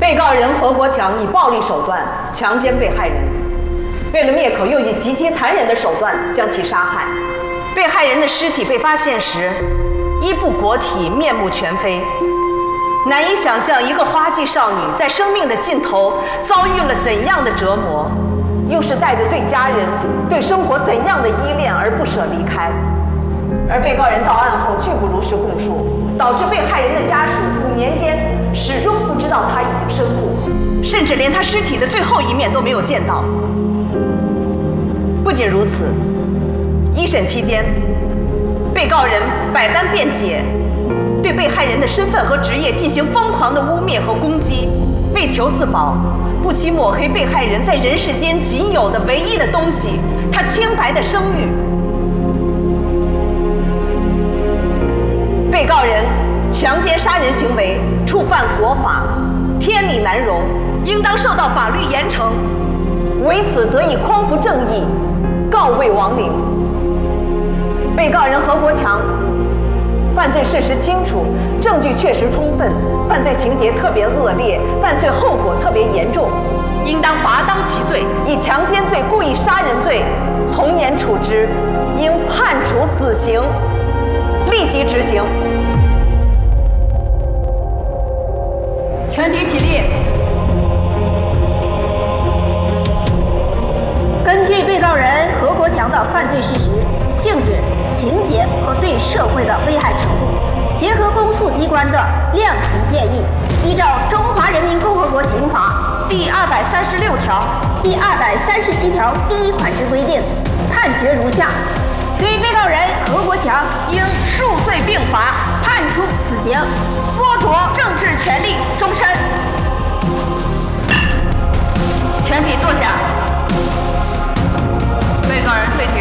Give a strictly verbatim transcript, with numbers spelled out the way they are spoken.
被告人何国强以暴力手段强奸被害人，为了灭口，又以极其残忍的手段将其杀害。被害人的尸体被发现时，衣不裹体，面目全非。难以想象一个花季少女在生命的尽头遭遇了怎样的折磨，又是带着对家人、对生活怎样的依恋而不舍离开。而被告人到案后拒不如实供述，导致被害人的家属五年间始终不知道她已经身故，甚至连她尸体的最后一面都没有见到。不仅如此，一审期间，被告人百般辩解，对被害人的身份和职业进行疯狂的污蔑和攻击，为求自保，不惜抹黑被害人在人世间仅有的唯一的东西——她清白的声誉。被告人强奸杀人行为触犯国法，天理难容，应当受到法律严惩。为此得以匡扶正义，告慰亡灵。被告人何国强犯罪事实清楚，证据确实充分，犯罪情节特别恶劣，犯罪后果特别严重，应当罚当其罪，以强奸罪、故意杀人罪从严处之，应判处死刑，立即执行。全体起立。 根据被告人何国强的犯罪事实、性质、情节和对社会的危害程度，结合公诉机关的量刑建议，依照《中华人民共和国刑法》第二百三十六条、第二百三十七条第一款之规定，判决如下：对被告人何国强应数罪并罚，判处死刑，剥夺政治